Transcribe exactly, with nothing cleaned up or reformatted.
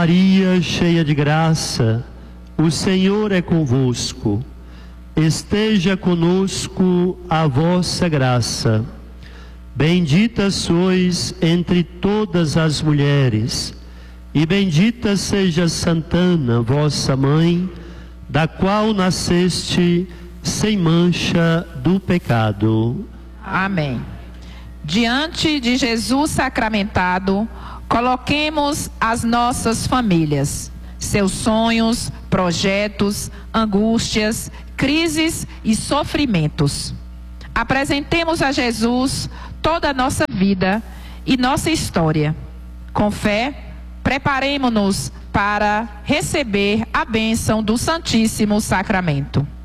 Maria, cheia de graça, o Senhor é convosco. Esteja conosco a vossa graça. Bendita sois entre todas as mulheres, e bendita seja Santana, vossa mãe, da qual nasceste sem mancha do pecado. Amém. Diante de Jesus sacramentado, coloquemos as nossas famílias, seus sonhos, projetos, angústias, crises e sofrimentos. Apresentemos a Jesus toda a nossa vida e nossa história. Com fé, preparemo-nos para receber a bênção do Santíssimo Sacramento.